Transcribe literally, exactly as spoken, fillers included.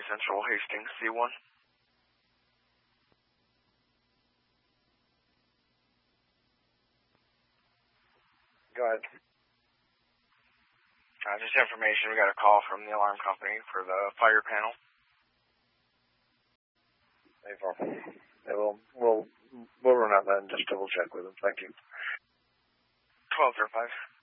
Central Hastings, C one. Go ahead. Uh, just information, we got a call from the alarm company for the fire panel. April. Yeah, we'll, we'll, we'll run out that and just double check with them. Thank you. twelve oh five.